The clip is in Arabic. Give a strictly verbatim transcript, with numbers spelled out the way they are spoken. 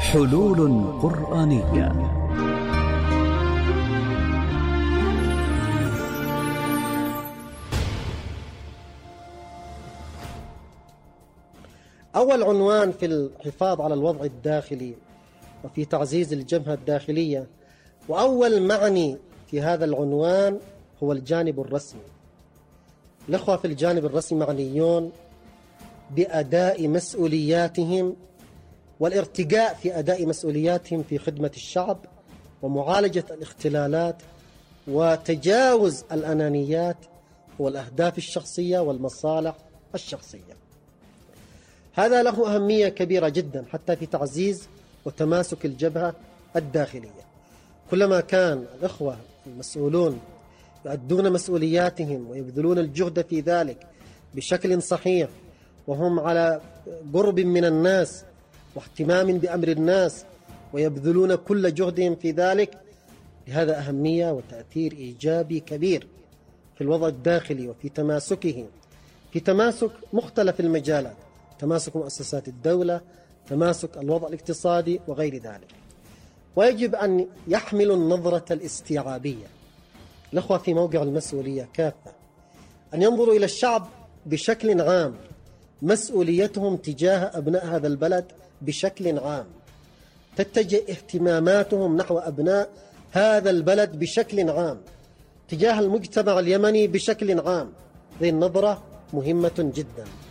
حلول قرآنية. أول عنوان في الحفاظ على الوضع الداخلي وفي تعزيز الجبهة الداخلية، وأول معني في هذا العنوان هو الجانب الرسمي. الأخوة في الجانب الرسمي معنيون بأداء مسؤولياتهم والارتقاء في أداء مسؤولياتهم في خدمة الشعب ومعالجة الاختلالات وتجاوز الأنانيات والأهداف الشخصية والمصالح الشخصية. هذا له أهمية كبيرة جدا حتى في تعزيز وتماسك الجبهة الداخلية. كلما كان الإخوة المسؤولون يؤدون مسؤولياتهم ويبذلون الجهد في ذلك بشكل صحيح، وهم على قرب من الناس واهتمام بأمر الناس ويبذلون كل جهدهم في ذلك، لهذا أهمية وتأثير إيجابي كبير في الوضع الداخلي وفي تماسكه، في تماسك مختلف المجالات، تماسك مؤسسات الدولة، تماسك الوضع الاقتصادي وغير ذلك. ويجب أن يحملوا النظرة الاستيعابية الأخوة في موقع المسؤولية كافة، أن ينظروا إلى الشعب بشكل عام، مسؤوليتهم تجاه أبناء هذا البلد بشكل عام، تتجه اهتماماتهم نحو أبناء هذا البلد بشكل عام، تجاه المجتمع اليمني بشكل عام. هذه النظرة مهمة جدا.